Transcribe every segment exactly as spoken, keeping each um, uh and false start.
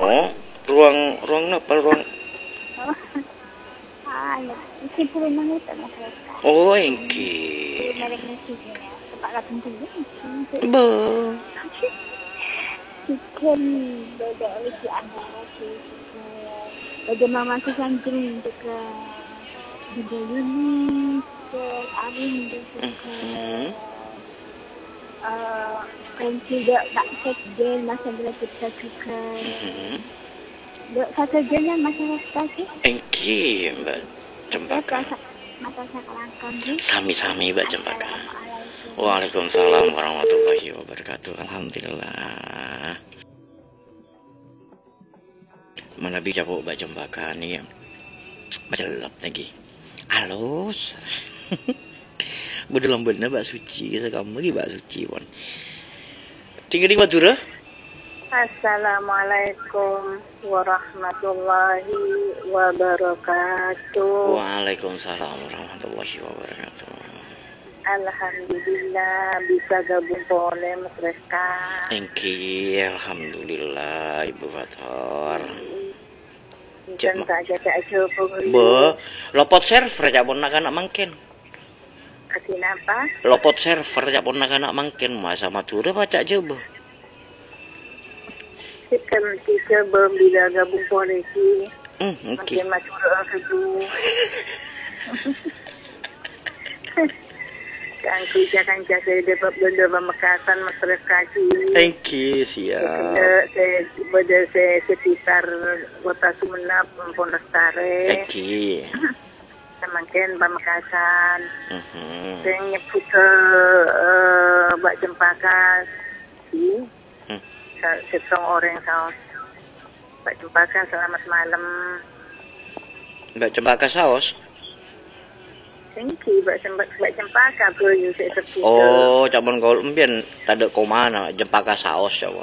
Oh, ruang ruang apa ruang? Ah, ya. Isi puluh menit masyarakat. Oh, engki. Mereka isinya tempat lapan puluh. Be. Chicken beda lagi antara si beda mama si santri juga beda Yuni ke Arin juga eh kan tidak tak sekjen masa bila kita juga dok satu jennya masyarakat sih Engki Mbak Cempaka. mata sakalangkan Sami-sami Mbak Cempaka. Waalaikumsalam warahmatullahi wabarakatuh. Alhamdulillah. Mana bisa bu Mbak Cempaka nih macam lelap lagi. Halus. Bedalam bener Mbak Suci, sekamu lagi Mbak Suci pon. Tinggal di Madura. Assalamualaikum warahmatullahi wabarakatuh. Waalaikumsalam warahmatullahi wabarakatuh. Alhamdulillah bisa gabung boleh Mas Reska. Engki, alhamdulillah Ibu Fathor. Jangan saja aja Be, lopot server ya pun nak mangkin. Kasih apa? Lopot server ya pun nak mangkin masa Madura baca aja bu. Kita kita belum bila gabung polisi. Hmm, oke. Makin Madura kedua. Kan kerja kan jasa dapat benda pemekasan Mas kaki. Thank you siap. Saya pada saya sekitar kota Sumenep, Pondok Sare. Thank you. Semakin pemekasan. Mhm. Saya nyebut ke Mbak Cempaka sih. Setong orang saus. Mbak Cempaka selamat malam. Mbak Cempaka saus. Thank you, Mbak Cempaka, Mbak Cempaka beliau saya terpikir. Oh, cabon kau mungkin tak ada komana Cempaka saus cabon.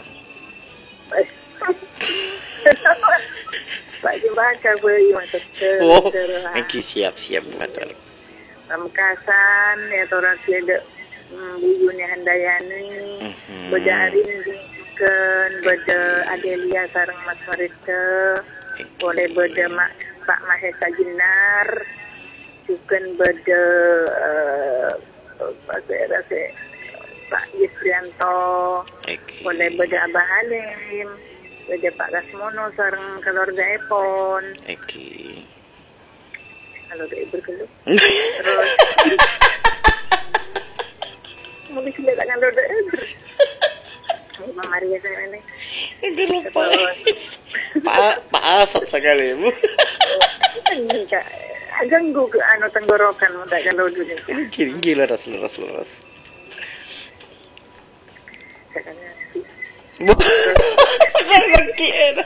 Mbak Cempaka beliau terpikir. Oh, thank you siap siap Fathor. Pamekasan ya orang ada buyunya Handayani, beda Arin kan, beda Adelia sarang Mas Marita, boleh beda Mak Pak Mahesa Jinar. Bukan beda Pak saya rasa Pak Yusrianto, boleh beda Abah Halim, beda Pak Gasmono sarang keluarga Epon. Eki. Kalau dia berkeluh. Terus mulai sudah tak kalau dia ber. Mama Maria saya ini. Itu lupa. Pak Pak Asok sekali bu. Ini kak. Ganggu ke anu tenggorokan mudah kalau dulu. Gila, gila ras luras luras. Sekarang kian.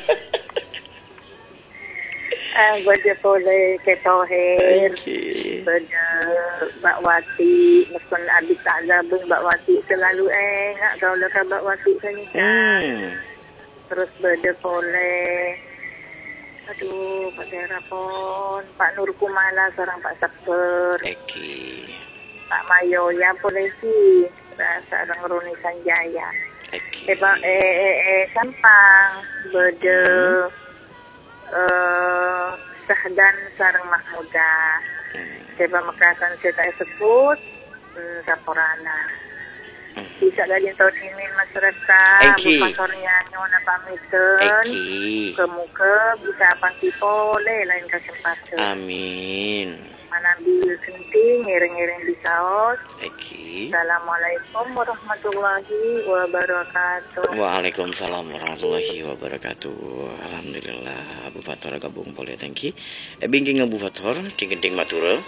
Ah, baca boleh ketoher. Baca Mbak Wati, meskipun abis tak gabung Mbak Wati selalu eh nggak kau lekas Mbak Wati saya. Terus baca boleh. Aduh, Pak Terapon, Pak Nur Kumala, seorang Pak Sabter, Eki, Pak Mayo, ya polisi, seorang Roni Sanjaya, Eki, eh, eh, eh, eh, Sampang, Bede, hmm. eh, Sahdan, seorang Mahmuda, hmm. Seba Mekasan, saya sebut, hmm, Saporana. Bisa dari tahun ini masyarakat bukasornya nyona pamiten kemuka bisa apa sih boleh lain kesempatan amin mana bil senting ngiring-ngiring di saus. Eki. Assalamualaikum warahmatullahi wabarakatuh. Waalaikumsalam warahmatullahi wabarakatuh. Alhamdulillah Abu Fathor gabung boleh thank you. Eh bingking Abu Fathor ting-ting Madura.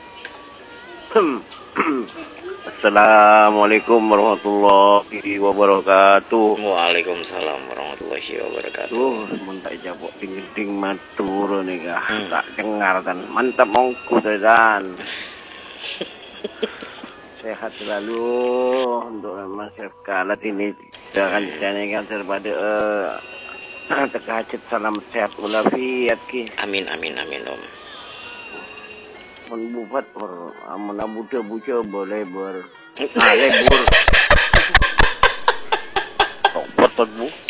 Assalamualaikum warahmatullahi wabarakatuh. Waalaikumsalam warahmatullahi wabarakatuh. Tuh, mentak jabok ting-ting matur nih kah. Hmm. Tak dengar kan. Mantap mongku dan. Sehat selalu untuk masyarakat ini. Jangan jangan terpada eh terkacit salam sehat walafiat ki. Amin amin amin om. Menbuat ber, amun buta buca boleh ber, ah lebur, kok potong bu.